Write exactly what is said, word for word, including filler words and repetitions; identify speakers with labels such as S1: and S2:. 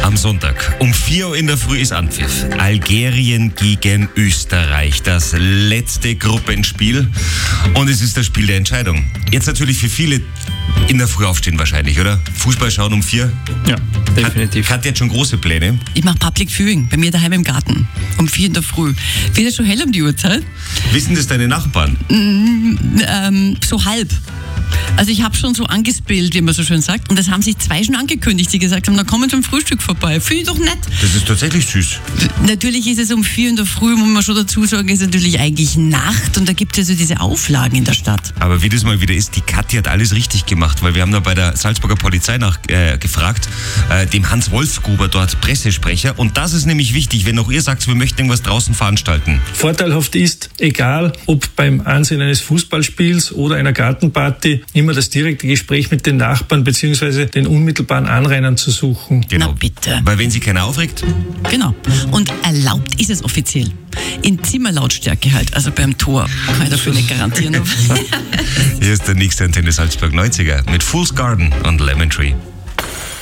S1: Am Sonntag um vier Uhr in der Früh ist Anpfiff. Algerien gegen Österreich. Das letzte Gruppenspiel. Und es ist das Spiel der Entscheidung. Jetzt natürlich für viele in der Früh aufstehen wahrscheinlich, oder? Fußball schauen um vier?
S2: Ja, definitiv.
S1: Hat, hat jetzt schon große Pläne?
S3: Ich mache Public Viewing bei mir daheim im Garten. Um vier in der Früh. Wird es schon hell um die Uhrzeit?
S1: Wissen das deine Nachbarn?
S3: Mm, ähm, so halb. Also ich habe schon so angespielt, wie man so schön sagt. Und das haben sich zwei schon angekündigt, die gesagt haben, da kommen zum Frühstück vorbei. Finde ich doch nett.
S1: Das ist tatsächlich süß.
S3: Natürlich ist es um vier in der Früh, muss man schon dazu sagen, ist natürlich eigentlich Nacht. Und da gibt es ja so diese Auflagen in der Stadt.
S1: Aber wie das mal wieder ist, die Kathi hat alles richtig gemacht, weil wir haben da bei der Salzburger Polizei nachgefragt, äh, äh, dem Hans Wolfsgruber, dort Pressesprecher. Und das ist nämlich wichtig, wenn auch ihr sagt, wir möchten irgendwas draußen veranstalten.
S2: Vorteilhaft ist, egal ob beim Ansehen eines Fußballspiels oder einer Gartenparty, immer das direkte Gespräch mit den Nachbarn bzw. den unmittelbaren Anrainern zu suchen.
S1: Genau.
S3: Na bitte.
S1: Weil wenn sie keiner aufregt.
S3: Genau. Und erlaubt ist es offiziell. In Zimmerlautstärke halt, also beim Tor. Kann ich dafür nicht garantieren.
S1: Hier ist der nächste Antenne Salzburg neunziger mit Fool's Garden und Lemon Tree.